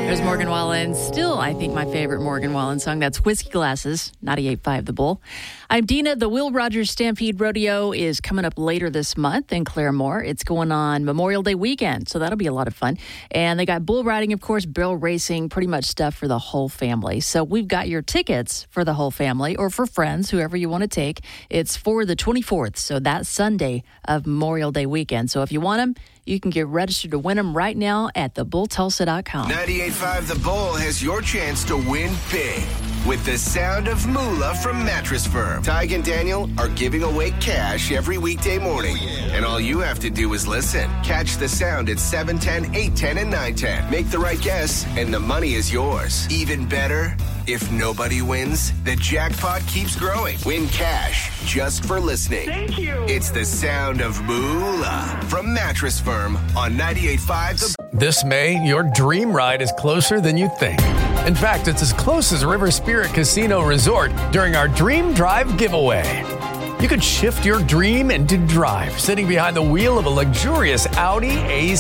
There's Morgan Wallen. Still, I think, my favorite Morgan Wallen song. That's Whiskey Glasses, 98.5 The Bull. I'm Dina. The Will Rogers Stampede Rodeo is coming up later this month in Claremore. It's going on Memorial Day weekend, so that'll be a lot of fun. And they got bull riding, of course, barrel racing, pretty much stuff for the whole family. So we've got your tickets for the whole family or for friends, whoever you want to take. It's for the 24th, so that's Sunday of Memorial Day weekend. So if you want them, you can get registered to win them right now at thebulltulsa.com. 98.5 The Bull has your chance to win big with the sound of Moolah from Mattress Firm. Tig and Daniel are giving away cash every weekday morning. And all you have to do is listen. Catch the sound at 7:10, 8:10, and 9:10. Make the right guess, and the money is yours. Even better, if nobody wins, the jackpot keeps growing. Win cash just for listening. Thank you. It's the sound of Moolah from Mattress Firm on 98.5 The This May, your dream ride is closer than you think. In fact, it's as close as River Spirit Casino Resort during our Dream Drive giveaway. You could shift your dream into drive, sitting behind the wheel of a luxurious Audi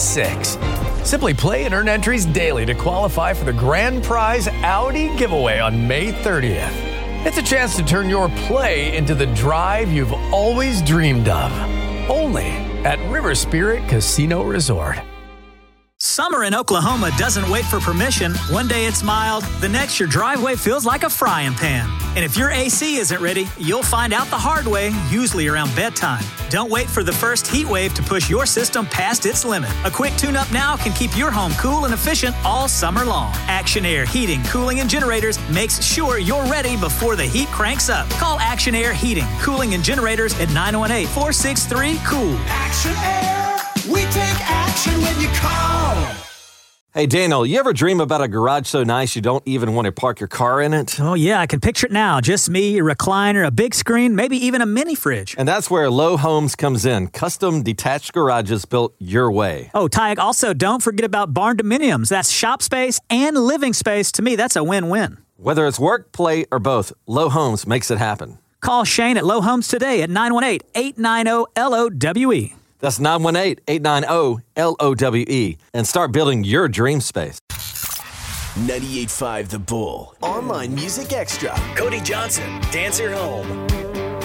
A6. Simply play and earn entries daily to qualify for the grand prize Audi giveaway on May 30th. It's a chance to turn your play into the drive you've always dreamed of. Only at River Spirit Casino Resort. Summer in Oklahoma doesn't wait for permission. One day it's mild, the next your driveway feels like a frying pan. And if your AC isn't ready, you'll find out the hard way, usually around bedtime. Don't wait for the first heat wave to push your system past its limit. A quick tune-up now can keep your home cool and efficient all summer long. Action Air Heating, Cooling, and Generators makes sure you're ready before the heat cranks up. Call Action Air Heating, Cooling, and Generators at 918-463-COOL. Action Air. We take action when you call. Hey, Daniel, you ever dream about a garage so nice you don't even want to park your car in it? Oh, yeah, I can picture it now. Just me, a recliner, a big screen, maybe even a mini fridge. And that's where Low Homes comes in. Custom detached garages built your way. Oh, Tyke, also don't forget about barn dominiums. That's shop space and living space. To me, that's a win-win. Whether it's work, play, or both, Low Homes makes it happen. Call Shane at Low Homes today at 918-890-LOWE. That's 918-890-LOWE. And start building your dream space. 98.5 The Bull. Online Music Extra. Cody Johnson, Dancer Home.